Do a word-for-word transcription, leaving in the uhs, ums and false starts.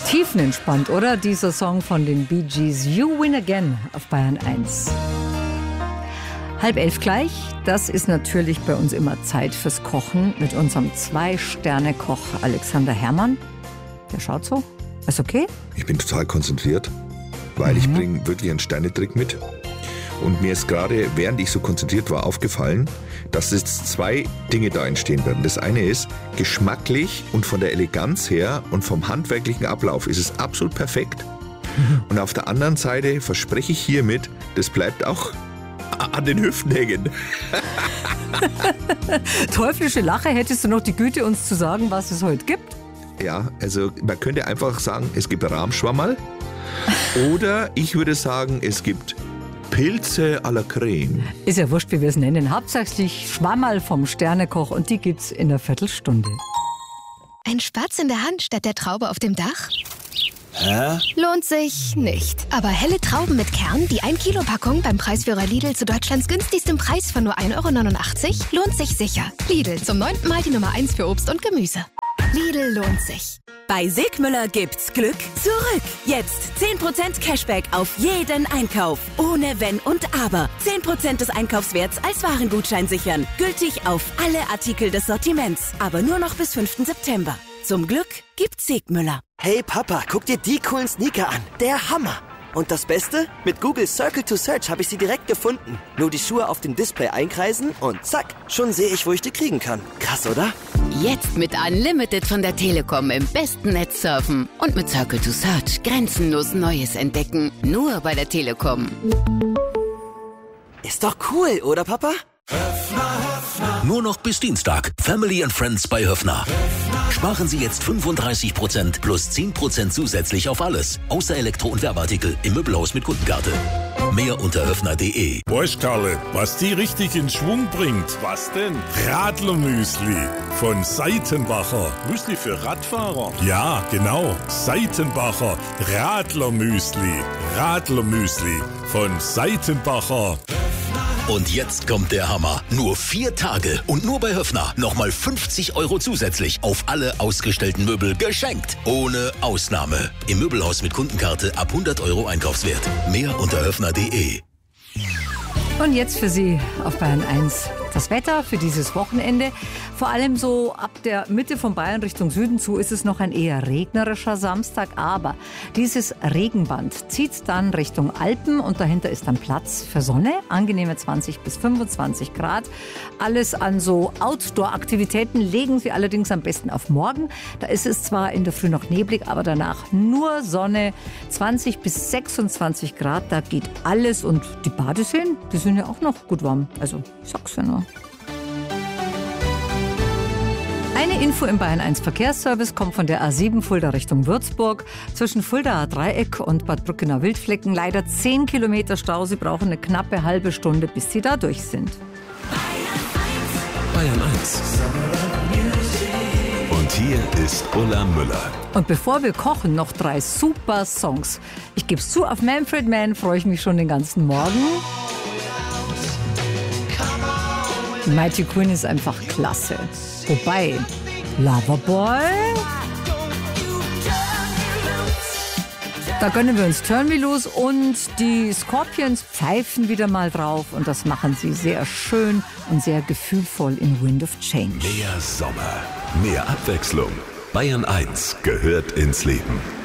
Tiefenentspannt, oder? Dieser Song von den Bee Gees, You Win Again auf Bayern eins. Halb elf gleich, das ist natürlich bei uns immer Zeit fürs Kochen mit unserem Zwei-Sterne-Koch Alexander Herrmann. Der schaut so. Ist okay? Ich bin total konzentriert, weil mhm. ich bringe wirklich einen Sternetrick mit. Und mir ist gerade, während ich so konzentriert war, aufgefallen, dass jetzt zwei Dinge da entstehen werden. Das eine ist, geschmacklich und von der Eleganz her und vom handwerklichen Ablauf ist es absolut perfekt. Mhm. Und auf der anderen Seite verspreche ich hiermit, das bleibt auch an den Hüften hängen. Teuflische Lache, hättest du noch die Güte, uns zu sagen, was es heute gibt? Ja, also man könnte einfach sagen, es gibt Rahmschwammerl. Oder ich würde sagen, es gibt Pilze à la Creme. Ist ja wurscht, wie wir es nennen. Hauptsächlich Schwammerl vom Sternekoch und die gibt's in einer Viertelstunde. Ein Spatz in der Hand statt der Traube auf dem Dach? Hä? Lohnt sich nicht. Aber helle Trauben mit Kern, die ein Kilo Packung beim Preisführer Lidl zu Deutschlands günstigstem Preis von nur ein Euro neunundachtzig, lohnt sich sicher. Lidl, zum neunten Mal die Nummer eins für Obst und Gemüse. Lidl lohnt sich. Bei Sigmüller gibt's Glück zurück. Jetzt zehn Prozent Cashback auf jeden Einkauf. Ohne Wenn und Aber. zehn Prozent des Einkaufswerts als Warengutschein sichern. Gültig auf alle Artikel des Sortiments. Aber nur noch bis fünften September. Zum Glück gibt's Sigmüller. Hey Papa, guck dir die coolen Sneaker an. Der Hammer. Und das Beste? Mit Google Circle to Search habe ich sie direkt gefunden. Nur die Schuhe auf dem Display einkreisen und zack, schon sehe ich, wo ich die kriegen kann. Krass, oder? Jetzt mit Unlimited von der Telekom im besten Netz surfen. Und mit Circle to Search grenzenlos Neues entdecken. Nur bei der Telekom. Ist doch cool, oder Papa? Nur noch bis Dienstag. Family and Friends bei Höffner. Sparen Sie jetzt fünfunddreißig Prozent plus zehn Prozent zusätzlich auf alles. Außer Elektro- und Werbeartikel im Möbelhaus mit Kundenkarte. Mehr unter höffner punkt de. Weißt Karle, was die richtig in Schwung bringt? Was denn? Radlermüsli von Seitenbacher. Müsli für Radfahrer? Ja, genau. Seitenbacher Radlermüsli. Radlermüsli von Seitenbacher. Und jetzt kommt der Hammer. Nur vier Tage und nur bei Höffner nochmal fünfzig Euro zusätzlich auf alle ausgestellten Möbel geschenkt. Ohne Ausnahme. Im Möbelhaus mit Kundenkarte ab hundert Euro Einkaufswert. Mehr unter höffner punkt de. Und jetzt für Sie auf Bayern eins das Wetter für dieses Wochenende. Vor allem so ab der Mitte von Bayern Richtung Süden zu ist es noch ein eher regnerischer Samstag. Aber dieses Regenband zieht dann Richtung Alpen und dahinter ist dann Platz für Sonne. Angenehme zwanzig bis fünfundzwanzig Grad. Alles an so Outdoor-Aktivitäten legen Sie allerdings am besten auf morgen. Da ist es zwar in der Früh noch neblig, aber danach nur Sonne. zwanzig bis sechsundzwanzig Grad, da geht alles. Und die Badeseen, die sind ja auch noch gut warm. Also ich sag's ja nur. Eine Info im Bayern eins Verkehrsservice kommt von der A sieben Fulda Richtung Würzburg. Zwischen Fuldaer Dreieck und Bad Brückener Wildflecken leider zehn Kilometer Stau. Sie brauchen eine knappe halbe Stunde, bis Sie da durch sind. Bayern eins. Und hier ist Ulla Müller. Und bevor wir kochen, noch drei super Songs. Ich gebe es zu, auf Manfred Mann freue ich mich schon den ganzen Morgen. Mighty Quinn ist einfach klasse. Wobei, Loverboy, da gönnen wir uns Turn Me Loose und die Scorpions pfeifen wieder mal drauf und das machen sie sehr schön und sehr gefühlvoll in Wind of Change. Mehr Sommer, mehr Abwechslung. Bayern eins gehört ins Leben.